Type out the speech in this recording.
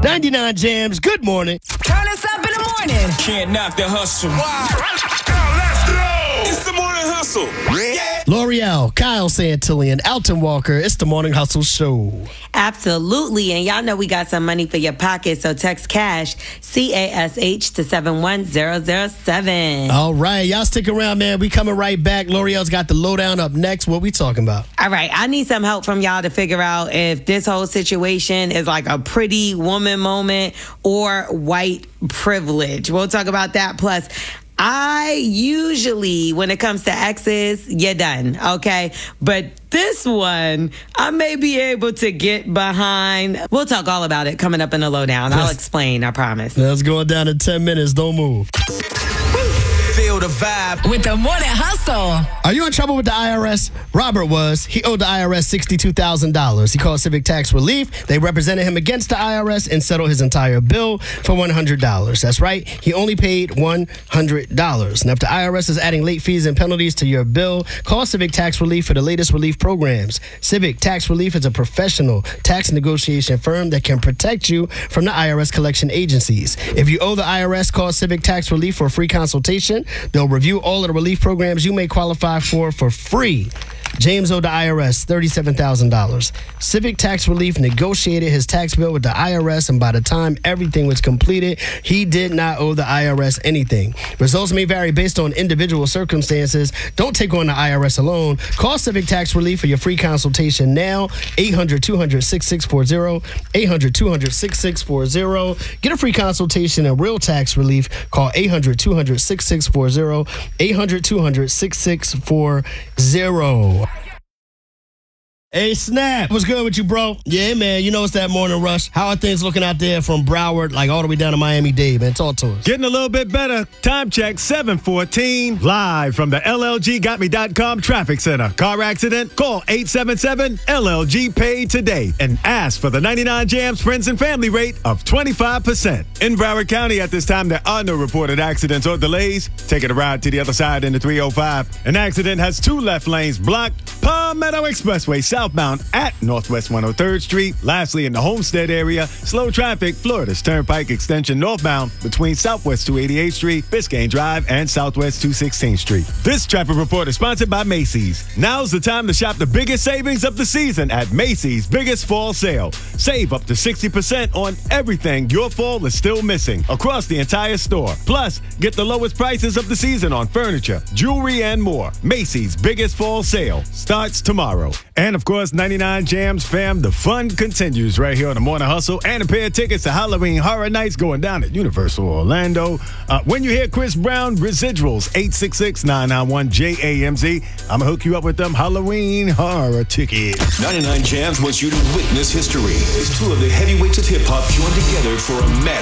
99 Jams, good morning. Turn us up in the morning. Can't knock the hustle. Wow. Let's go. It's the morning hustle. Yeah. L'Oreal, Kyle Santillan, Alton Walker, it's the Morning Hustle Show. Absolutely. And y'all know we got some money for your pocket, so text CASH, CASH, to 71007. All right, y'all stick around, man. We coming right back. L'Oreal's got the lowdown up next. What we talking about? All right, I need some help from y'all to figure out if this whole situation is like a pretty woman moment or white privilege. We'll talk about that. Plus, I usually, when it comes to exes, you're done, okay? But this one, I may be able to get behind. We'll talk all about it coming up in the lowdown. I'll explain, I promise. That's going down in 10 minutes. Don't move. Feel the vibe with the morning hustle. Are you in trouble with the IRS? Robert was. He owed the IRS $62,000. He called Civic Tax Relief. They represented him against the IRS and settled his entire bill for $100. That's right. He only paid $100. Now, if the IRS is adding late fees and penalties to your bill, call Civic Tax Relief for the latest relief programs. Civic Tax Relief is a professional tax negotiation firm that can protect you from the IRS collection agencies. If you owe the IRS, call Civic Tax Relief for a free consultation. They'll review all of the relief programs you may qualify for free. James owed the IRS $37,000. Civic Tax Relief negotiated his tax bill with the IRS, and by the time everything was completed, he did not owe the IRS anything. Results may vary based on individual circumstances. Don't take on the IRS alone. Call Civic Tax Relief for your free consultation now. 800-200-6640. 800-200-6640. Get a free consultation and real tax relief. Call 800-200-6640. 800-200-6640. Hey, Snap. What's good with you, bro? Yeah, man. You know it's that morning rush. How are things looking out there from Broward, like all the way down to Miami-Dade, man? Talk to us. Getting a little bit better. Time check 7:14. Live from the LLGGotMe.com Traffic Center. Car accident? Call 877-LLG-PAY today and ask for the 99 Jams Friends and Family rate of 25%. In Broward County at this time, there are no reported accidents or delays. Taking a ride to the other side in the 305. An accident has two left lanes blocked. Palmetto Expressway southbound at Northwest 103rd Street. Lastly, in the Homestead area, slow traffic, Florida's Turnpike Extension northbound between Southwest 288th Street, Biscayne Drive, and Southwest 216th Street. This traffic report is sponsored by Macy's. Now's the time to shop the biggest savings of the season at Macy's Biggest Fall Sale. Save up to 60% on everything your fall is still missing across the entire store. Plus, get the lowest prices of the season on furniture, jewelry, and more. Macy's Biggest Fall Sale starts tomorrow. And of course, 99 Jams fam, the fun continues right here on the Morning Hustle. And a pair of tickets to Halloween Horror Nights going down at Universal Orlando. When you hear Chris Brown, Residuals, 866-991-JAMZ. I'm going to hook you up with them Halloween Horror tickets. 99 Jams wants you to witness history as two of the heavyweights of hip-hop join together for a massive